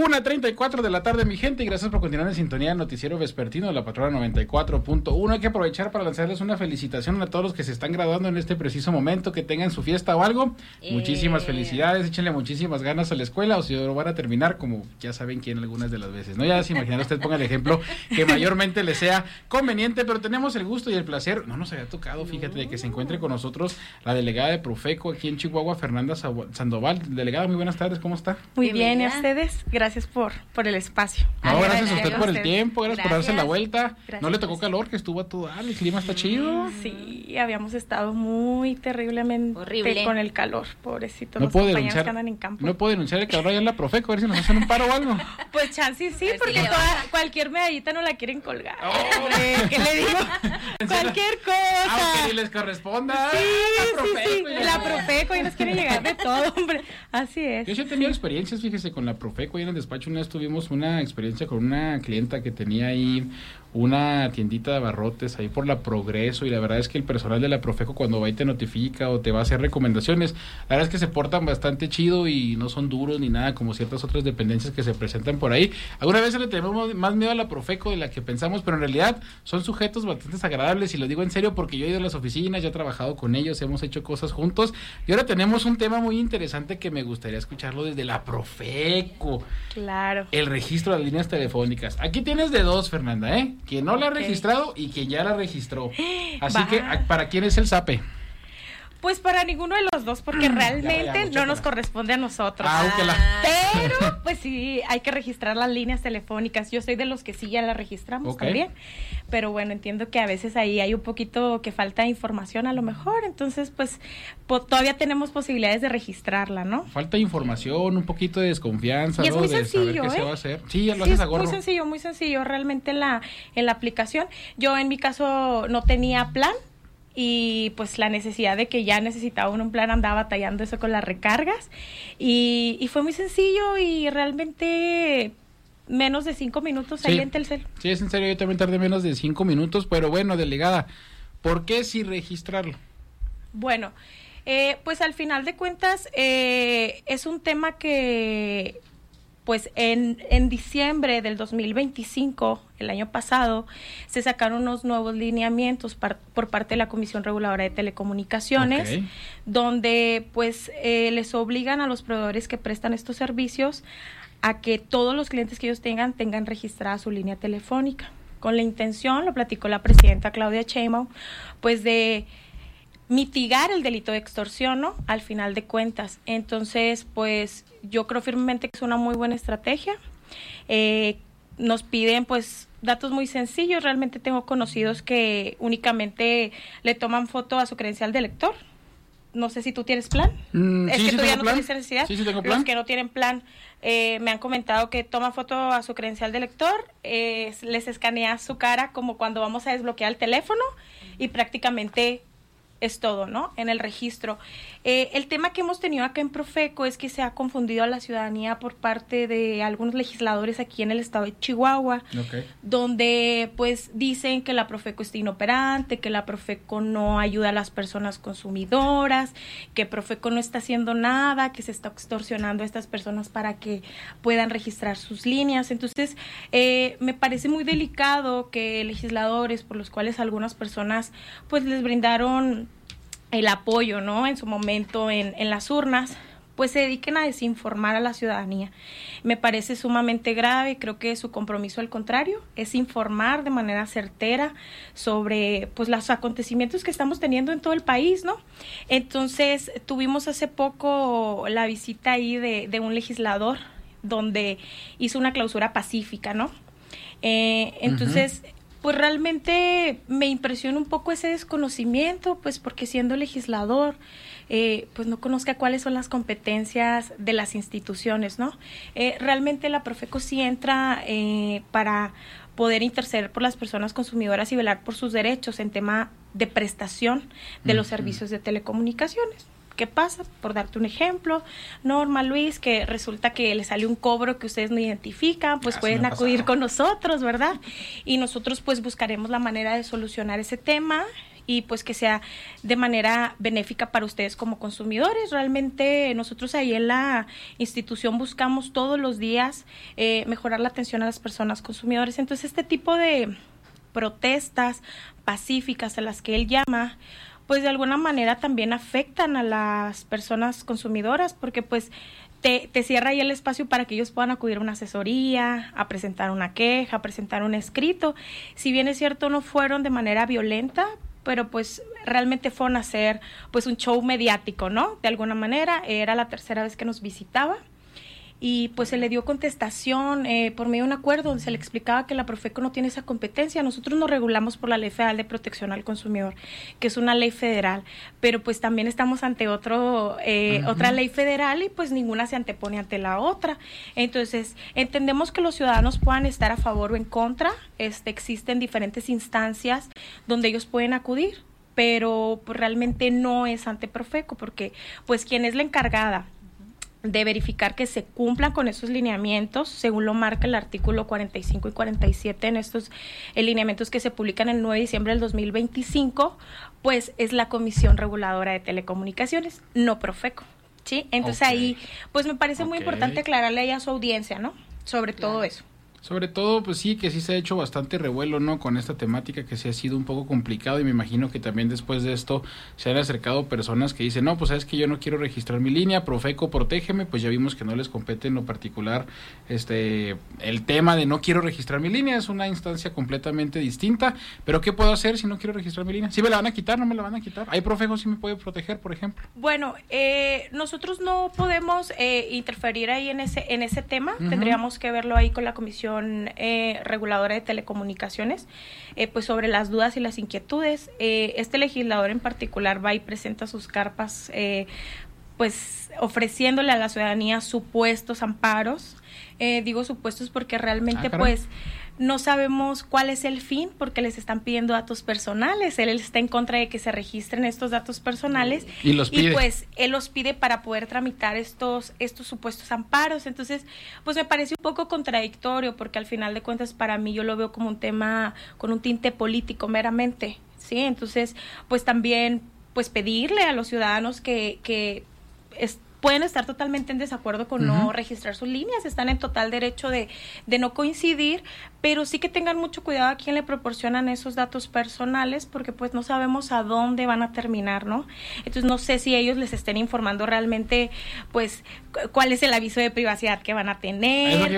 1:34 de la tarde, mi gente, y gracias por continuar en sintonía del noticiero vespertino de la Patrona 94.1. Hay que aprovechar para lanzarles una felicitación a todos los que se están graduando en este preciso momento, que tengan su fiesta o algo. Muchísimas felicidades, échenle muchísimas ganas a la escuela, o si lo van a terminar, como ya saben quién algunas de las veces, ¿no? Ya se imaginará usted, ponga el ejemplo que mayormente le sea conveniente, pero tenemos el gusto y el placer, no nos había tocado, fíjate, de que se encuentre con nosotros la delegada de Profeco aquí en Chihuahua, Fernanda Sandoval. Delegada, muy buenas tardes, ¿cómo está? Muy bien, ¿y a ustedes? Gracias por el espacio. No, gracias a usted por el tiempo, gracias por darse la vuelta. No le tocó calor, que estuvo a todo dar, el clima está chido. Sí, habíamos estado muy terriblemente con el calor, pobrecitos, no los puedo compañeros denunciar, que andan en campo. No puedo denunciar el calor allá en la Profeco, a ver si nos hacen un paro o algo. Pues chance sí, porque cualquier medallita no la quieren colgar. ¿Qué le digo? Cualquier cosa. Aunque ni les corresponda. Sí, la Profeco, la Profeco, y nos quiere llegar de todo, hombre. Así es. Yo sí he tenido experiencias, fíjese, con la Profeco. Ahí en el despacho una vez tuvimos una experiencia con una clienta que tenía ahí una tiendita de abarrotes ahí por la Progreso, y la verdad es que el personal de la Profeco, cuando va y te notifica o te va a hacer recomendaciones, la verdad es que se portan bastante chido y no son duros ni nada como ciertas otras dependencias que se presentan por ahí. Alguna vez le tenemos más miedo a la Profeco de la que pensamos, pero en realidad son sujetos bastante agradables, y lo digo en serio porque yo he ido a las oficinas, yo he trabajado con ellos, hemos hecho cosas juntos, y ahora tenemos un tema muy interesante que me gustaría escucharlo desde la Profeco. Claro. El registro de las líneas telefónicas. Aquí tienes de dos, Fernanda, quien no la ha registrado y quien ya la registró. Así que, ¿para quién es el SAPE? Pues para ninguno de los dos, porque realmente no nos corresponde a nosotros. Pero, pues sí, hay que registrar las líneas telefónicas. Yo soy de los que sí ya las registramos también. Pero bueno, entiendo que a veces ahí hay un poquito que falta información a lo mejor. Entonces, pues, todavía tenemos posibilidades de registrarla, ¿no? Falta información, un poquito de desconfianza, y es muy de sencillo, saber qué se va a hacer. Sí, ya lo haces a gorro. Muy sencillo. Realmente en la aplicación. Yo en mi caso no tenía plan. Y pues la necesidad de que ya necesitaba un plan, andaba batallando eso con las recargas, y fue muy sencillo, y realmente menos de 5 minutos ahí en Telcel. Sí, es en serio, yo también tardé menos de 5 minutos, pero bueno, delegada, ¿por qué sí registrarlo? Bueno, pues al final de cuentas es un tema que pues en diciembre del 2025, el año pasado, se sacaron unos nuevos lineamientos por parte de la Comisión Reguladora de Telecomunicaciones, donde pues les obligan a los proveedores que prestan estos servicios a que todos los clientes que ellos tengan registrada su línea telefónica, con la intención, lo platicó la presidenta Claudia Sheinbaum, pues de mitigar el delito de extorsión, ¿no? Al final de cuentas. Entonces, pues yo creo firmemente que es una muy buena estrategia. Nos piden pues datos muy sencillos. Realmente tengo conocidos que únicamente le toman foto a su credencial de lector. No sé si tú tienes plan. Sí, tú ya no tienes necesidad. Sí, tengo plan. Los que no tienen plan me han comentado que toma foto a su credencial de lector, les escanea su cara como cuando vamos a desbloquear el teléfono, y prácticamente es todo, ¿no? En el registro. El tema que hemos tenido acá en Profeco es que se ha confundido a la ciudadanía por parte de algunos legisladores aquí en el estado de Chihuahua, donde pues dicen que la Profeco está inoperante, que la Profeco no ayuda a las personas consumidoras, que Profeco no está haciendo nada, que se está extorsionando a estas personas para que puedan registrar sus líneas. Entonces, me parece muy delicado que legisladores, por los cuales algunas personas pues les brindaron el apoyo, ¿no? En su momento en las urnas, pues se dediquen a desinformar a la ciudadanía. Me parece sumamente grave. Creo que su compromiso, al contrario, es informar de manera certera sobre pues los acontecimientos que estamos teniendo en todo el país, ¿no? Entonces, tuvimos hace poco la visita ahí de un legislador donde hizo una clausura pacífica, ¿no? Entonces, pues realmente me impresiona un poco ese desconocimiento, pues porque siendo legislador, pues no conozca cuáles son las competencias de las instituciones, ¿no? Realmente la Profeco sí entra para poder interceder por las personas consumidoras y velar por sus derechos en tema de prestación de los servicios de telecomunicaciones. ¿Qué pasa? Por darte un ejemplo, Norma, Luis, que resulta que les sale un cobro que ustedes no identifican, pues pueden acudir con nosotros, ¿verdad? Y nosotros pues buscaremos la manera de solucionar ese tema y pues que sea de manera benéfica para ustedes como consumidores. Realmente nosotros ahí en la institución buscamos todos los días mejorar la atención a las personas consumidores. Entonces este tipo de protestas pacíficas a las que él llama, pues de alguna manera también afectan a las personas consumidoras, porque pues te cierra ahí el espacio para que ellos puedan acudir a una asesoría, a presentar una queja, a presentar un escrito. Si bien es cierto, no fueron de manera violenta, pero pues realmente fueron a hacer pues un show mediático, ¿no? De alguna manera, era la tercera vez que nos visitaba. Y pues se le dio contestación por medio de un acuerdo donde se le explicaba que la Profeco no tiene esa competencia. Nosotros nos regulamos por la Ley Federal de Protección al Consumidor, que es una ley federal, pero pues también estamos ante otra ley federal y pues ninguna se antepone ante la otra. Entonces, entendemos que los ciudadanos puedan estar a favor o en contra. Existen diferentes instancias donde ellos pueden acudir, pero pues, realmente no es ante Profeco, porque pues quien es la encargada de verificar que se cumplan con esos lineamientos, según lo marca el artículo 45 y 47 en estos lineamientos que se publican el 9 de diciembre del 2025, pues es la Comisión Reguladora de Telecomunicaciones, no Profeco, ¿sí? Entonces ahí, pues me parece muy importante aclararle ahí a su audiencia, ¿no? Sobre todo eso. Sobre todo, pues sí, que sí se ha hecho bastante revuelo, ¿no? Con esta temática que sí ha sido un poco complicado y me imagino que también después de esto se han acercado personas que dicen, no, pues sabes que yo no quiero registrar mi línea, Profeco, protégeme, pues ya vimos que no les compete en lo particular el tema de no quiero registrar mi línea, es una instancia completamente distinta, pero ¿qué puedo hacer si no quiero registrar mi línea? ¿Sí me la van a quitar? ¿No me la van a quitar? ¿Hay Profeco sí me puede proteger, por ejemplo? Bueno, nosotros no podemos interferir ahí en ese tema, tendríamos que verlo ahí con la Comisión Reguladora de Telecomunicaciones, pues sobre las dudas y las inquietudes. Este legislador en particular va y presenta sus carpas, pues ofreciéndole a la ciudadanía supuestos amparos. Digo supuestos porque realmente pues no sabemos cuál es el fin, porque les están pidiendo datos personales. Él está en contra de que se registren estos datos personales y pues él los pide para poder tramitar estos supuestos amparos. Entonces, pues me parece un poco contradictorio, porque al final de cuentas para mí yo lo veo como un tema con un tinte político meramente, ¿sí? Entonces, pues también pues pedirle a los ciudadanos que pueden estar totalmente en desacuerdo con no registrar sus líneas, están en total derecho de no coincidir, pero sí que tengan mucho cuidado a quién le proporcionan esos datos personales, porque pues no sabemos a dónde van a terminar, ¿no? Entonces no sé si ellos les estén informando realmente, pues, cuál es el aviso de privacidad que van a tener,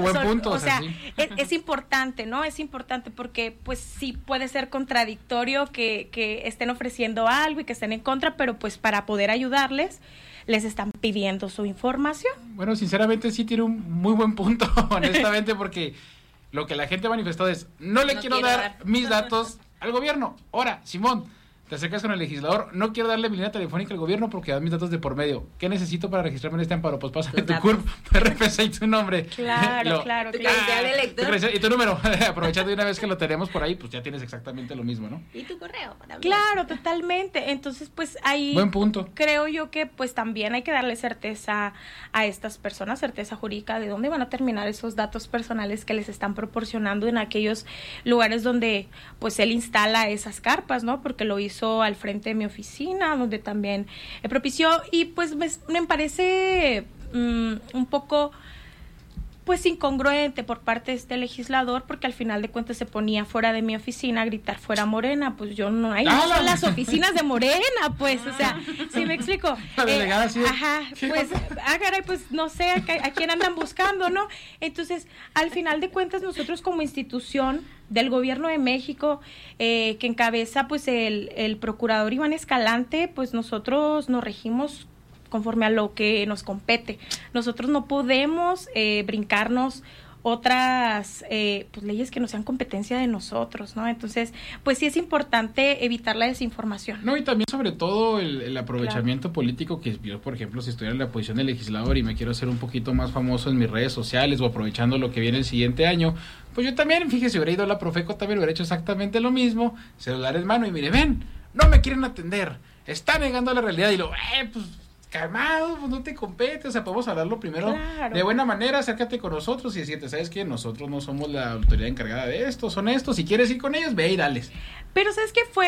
es importante, ¿no? Es importante porque pues sí puede ser contradictorio que estén ofreciendo algo y que estén en contra, pero pues para poder ayudarles, les están pidiendo su información. Bueno, sinceramente sí tiene un muy buen punto, honestamente, porque lo que la gente ha manifestado es, no quiero dar mis datos al gobierno. Ahora, Simón, te acercas con el legislador, no quiero darle mi línea telefónica al gobierno porque dan mis datos de por medio. ¿Qué necesito para registrarme en este amparo? Pues pásame tu CURP, tu RFC y tu nombre. Claro. Tu credencial de elector. Y tu número. Aprovechando de una vez que lo tenemos por ahí, pues ya tienes exactamente lo mismo, ¿no? Y tu correo. Claro, totalmente. Entonces, pues ahí buen punto. Creo yo que pues también hay que darle certeza a estas personas, certeza jurídica de dónde van a terminar esos datos personales que les están proporcionando en aquellos lugares donde pues él instala esas carpas, ¿no? Porque lo hizo al frente de mi oficina, donde también propició, y pues me parece un poco pues incongruente por parte de este legislador, porque al final de cuentas se ponía fuera de mi oficina a gritar fuera Morena, pues yo no, ahí no son las oficinas de Morena, pues, o sea, ¿sí me explico? La delegada, sí. Ajá, pues, caray, pues no sé a quién andan buscando, ¿no? Entonces, al final de cuentas nosotros como institución del Gobierno de México, que encabeza pues el procurador Iván Escalante, pues nosotros nos regimos conforme a lo que nos compete. Nosotros no podemos brincarnos otras pues leyes que no sean competencia de nosotros, ¿no? Entonces, pues sí es importante evitar la desinformación. No, y también sobre todo el aprovechamiento político, que yo, por ejemplo, si estuviera en la posición de legislador y me quiero hacer un poquito más famoso en mis redes sociales o aprovechando lo que viene el siguiente año, pues yo también, fíjese, hubiera ido a la Profeco, también hubiera hecho exactamente lo mismo, celular en mano y mire, ven, no me quieren atender, está negando la realidad y lo, pues calmado, pues no te compete, o sea, podemos hablarlo primero de buena manera, acércate con nosotros y decirte, ¿sabes qué? Nosotros no somos la autoridad encargada de esto, son estos, si quieres ir con ellos, ve y dales. Pero ¿sabes qué fue?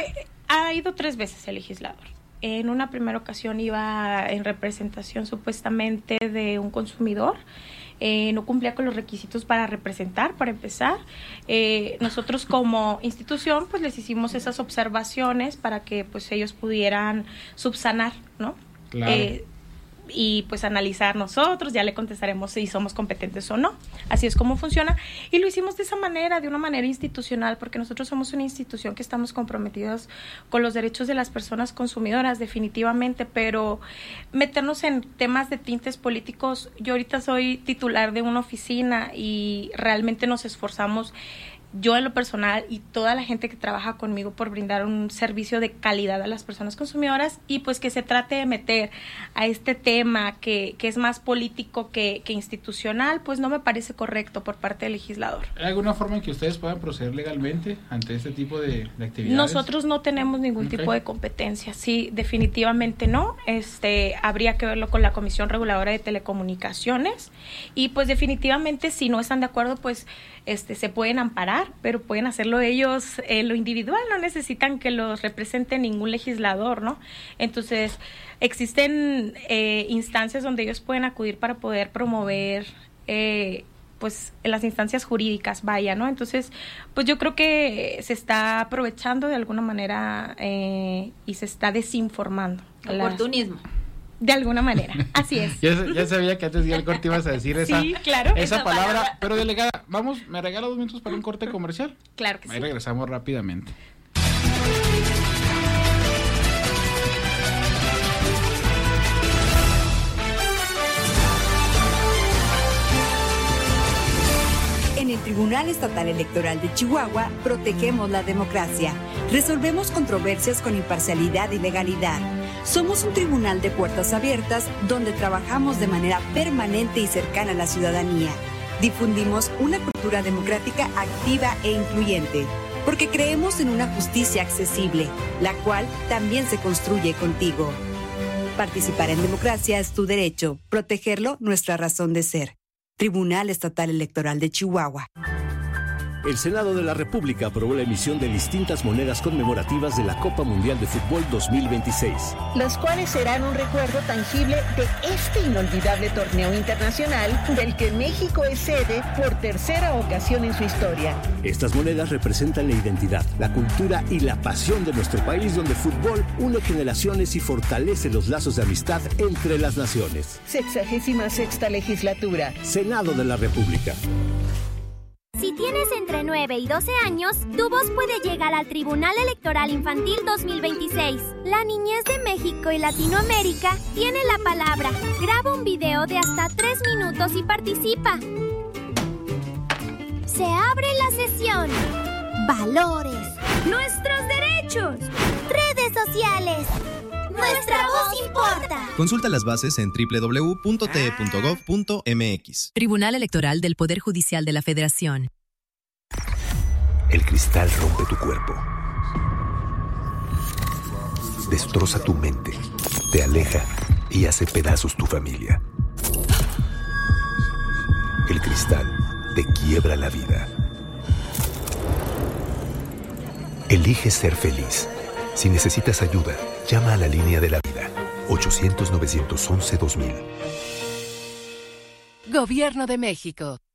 Ha ido 3 veces el legislador. En una primera ocasión iba en representación supuestamente de un consumidor. No cumplía con los requisitos para representar, para empezar. Nosotros como institución pues les hicimos esas observaciones para que pues ellos pudieran subsanar, ¿no? Claro. Y pues analizar nosotros, ya le contestaremos si somos competentes o no. Así es como funciona. Y lo hicimos de esa manera, de una manera institucional, porque nosotros somos una institución que estamos comprometidos con los derechos de las personas consumidoras, definitivamente, pero meternos en temas de tintes políticos, yo ahorita soy titular de una oficina y realmente nos esforzamos, yo en lo personal y toda la gente que trabaja conmigo, por brindar un servicio de calidad a las personas consumidoras, y pues que se trate de meter a este tema que es más político que institucional, pues no me parece correcto por parte del legislador. ¿Hay alguna forma en que ustedes puedan proceder legalmente ante este tipo de actividades? Nosotros no tenemos ningún tipo de competencia, sí, definitivamente no. Habría que verlo con la Comisión Reguladora de Telecomunicaciones, y pues definitivamente si no están de acuerdo, pues se pueden amparar, pero pueden hacerlo ellos lo individual, no necesitan que los represente ningún legislador, ¿no? Entonces, existen instancias donde ellos pueden acudir para poder promover, pues, en las instancias jurídicas, vaya, ¿no? Entonces, pues yo creo que se está aprovechando de alguna manera y se está desinformando. Oportunismo. De alguna manera, así es. Ya sabía que antes de ir al corte ibas a decir sí, claro, esa palabra. Pero delegada, ¿me regala 2 minutos para un corte comercial? Claro que sí. Ahí regresamos rápidamente. En el Tribunal Estatal Electoral de Chihuahua protegemos la democracia, resolvemos controversias con imparcialidad y legalidad. Somos un tribunal de puertas abiertas donde trabajamos de manera permanente y cercana a la ciudadanía. Difundimos una cultura democrática activa e incluyente, porque creemos en una justicia accesible, la cual también se construye contigo. Participar en democracia es tu derecho, protegerlo nuestra razón de ser. Tribunal Estatal Electoral de Chihuahua. El Senado de la República aprobó la emisión de distintas monedas conmemorativas de la Copa Mundial de Fútbol 2026. Las cuales serán un recuerdo tangible de este inolvidable torneo internacional del que México es sede por 3ª ocasión en su historia. Estas monedas representan la identidad, la cultura y la pasión de nuestro país, donde el fútbol une generaciones y fortalece los lazos de amistad entre las naciones. 66ª legislatura. Senado de la República. Si tienes entre 9 y 12 años, tu voz puede llegar al Tribunal Electoral Infantil 2026. La niñez de México y Latinoamérica tiene la palabra. Graba un video de hasta 3 minutos y participa. Se abre la sesión. Valores. Nuestros derechos. Redes sociales. Nuestra voz importa. Consulta las bases en www.te.gov.mx. Tribunal Electoral del Poder Judicial de la Federación. El cristal rompe tu cuerpo. Destroza tu mente. Te aleja y hace pedazos tu familia. El cristal te quiebra la vida. Elige ser feliz. Si necesitas ayuda, llama a la línea de la vida. 800-911-2000. Gobierno de México.